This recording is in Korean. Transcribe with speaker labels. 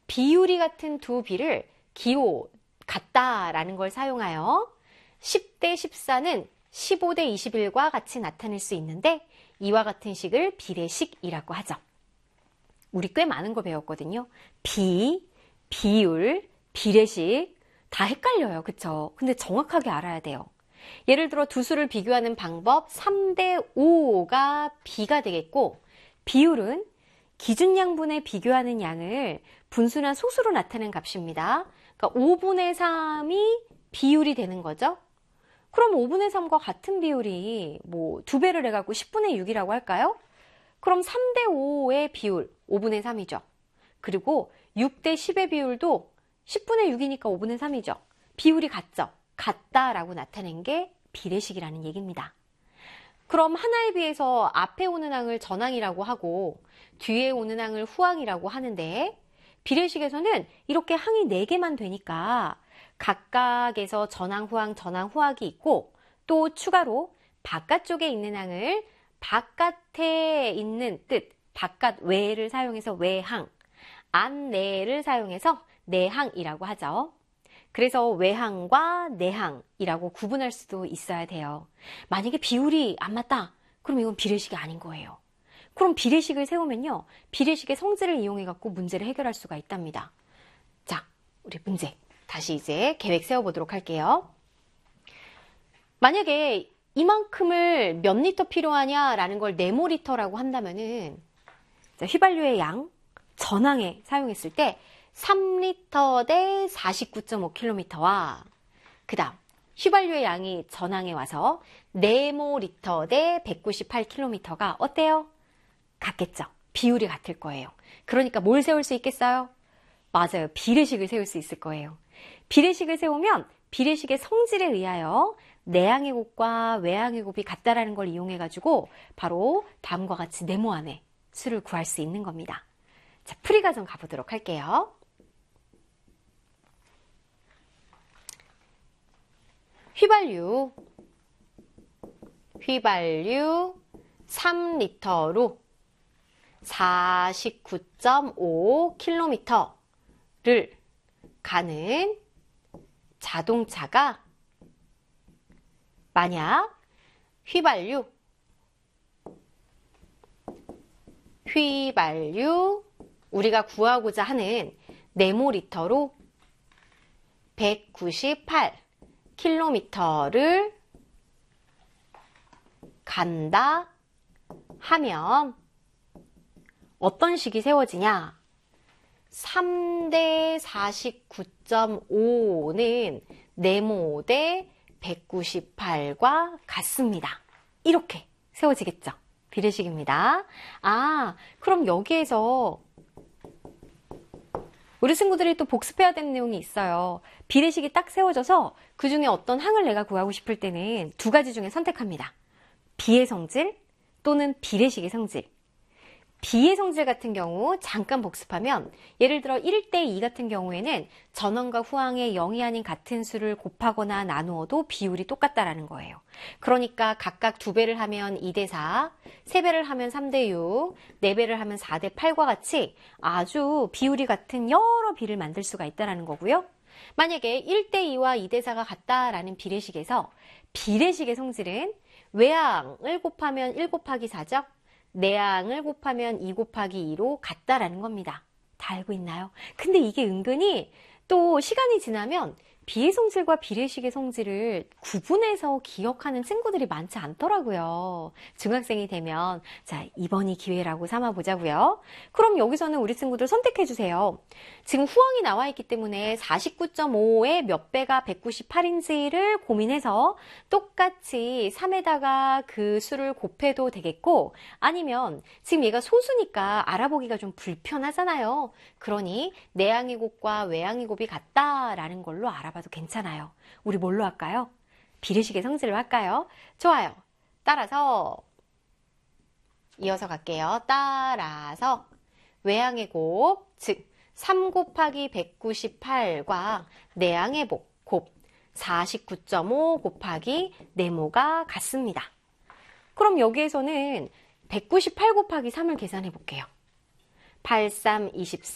Speaker 1: 비율이 같은 두 비를 기호 같다라는 걸 사용하여 10대 14는 15대 21과 같이 나타낼 수 있는데 이와 같은 식을 비례식이라고 하죠. 우리 꽤 많은 거 배웠거든요. 비율, 비례식 다 헷갈려요. 그쵸? 근데 정확하게 알아야 돼요. 예를 들어 두 수를 비교하는 방법 3대 5가 비가 되겠고 비율은 기준양분에 비교하는 양을 분수나 소수로 나타낸 값입니다. 그러니까 5분의 3이 비율이 되는 거죠. 그럼 5분의 3과 같은 비율이 뭐 2배를 해갖고 10분의 6이라고 할까요? 그럼 3대 5의 비율 5분의 3이죠. 그리고 6대 10의 비율도 10분의 6이니까 5분의 3이죠. 비율이 같죠. 같다라고 나타낸 게 비례식이라는 얘기입니다. 그럼 하나에 비해서 앞에 오는 항을 전항이라고 하고 뒤에 오는 항을 후항이라고 하는데 비례식에서는 이렇게 항이 4개만 되니까 각각에서 전항, 후항이 있고 또 추가로 바깥쪽에 있는 항을 바깥에 있는 뜻, 바깥 외를 사용해서 외항, 안 내를 사용해서 내항이라고 하죠. 그래서 외항과 내항이라고 구분할 수도 있어야 돼요. 만약에 비율이 안 맞다, 그럼 이건 비례식이 아닌 거예요. 그럼 비례식을 세우면요, 비례식의 성질을 이용해 갖고 문제를 해결할 수가 있답니다. 자, 우리 문제 다시 이제 계획 세워보도록 할게요. 만약에 이만큼을 몇 리터 필요하냐라는 걸 네모리터라고 한다면은 휘발유의 양 전항에 사용했을 때 3리터 대 49.5km와 그 다음 휘발유의 양이 전항에 와서 네모리터 대 198km가 어때요? 같겠죠. 비율이 같을 거예요. 그러니까 뭘 세울 수 있겠어요? 맞아요. 비례식을 세울 수 있을 거예요. 비례식을 세우면 비례식의 성질에 의하여 내항의 곱과 외항의 곱이 같다라는 걸 이용해가지고 바로 다음과 같이 네모 안에 수를 구할 수 있는 겁니다. 자, 풀이 과정 가보도록 할게요. 휘발유 3리터로 49.5km를 가는 자동차가 만약 휘발유 우리가 구하고자 하는 네모리터로 198km를 간다 하면 어떤 식이 세워지냐? 3대 49.5는 네모 대 198과 같습니다. 이렇게 세워지겠죠. 비례식입니다. 아, 그럼 여기에서 우리 친구들이 또 복습해야 되는 내용이 있어요. 비례식이 딱 세워져서 그 중에 어떤 항을 내가 구하고 싶을 때는 두 가지 중에 선택합니다. 비의 성질 또는 비례식의 성질. 비의 성질 같은 경우 잠깐 복습하면 예를 들어 1대2 같은 경우에는 전항과 후항의 0이 아닌 같은 수를 곱하거나 나누어도 비율이 똑같다라는 거예요. 그러니까 각각 2배를 하면 2대4, 3배를 하면 3대6, 4배를 하면 4대8과 같이 아주 비율이 같은 여러 비를 만들 수가 있다는 거고요. 만약에 1대2와 2대4가 같다라는 비례식에서 비례식의 성질은 외항을 곱하면 1 곱하기 4죠. 내항을 곱하면 2 곱하기 2로 같다라는 겁니다. 다 알고 있나요? 근데 이게 은근히 또 시간이 지나면 비의 성질과 비례식의 성질을 구분해서 기억하는 친구들이 많지 않더라고요. 중학생이 되면 자, 이번이 기회라고 삼아 보자고요. 그럼 여기서는 우리 친구들 선택해 주세요. 지금 후항이 나와 있기 때문에 49.5의 몇 배가 198인지를 고민해서 똑같이 3에다가 그 수를 곱해도 되겠고, 아니면 지금 얘가 소수니까 알아보기가 좀 불편하잖아요. 그러니 내항의 곱과 외항의 곱이 같다라는 걸로 알아봐도 괜찮아요. 우리 뭘로 할까요? 비례식의 성질로 할까요? 좋아요. 따라서 이어서 갈게요. 따라서 외항의 곱, 즉 3 곱하기 198과 내항의 곱 49.5 곱하기 네모가 같습니다. 그럼 여기에서는 198 곱하기 3을 계산해 볼게요. 8, 3, 24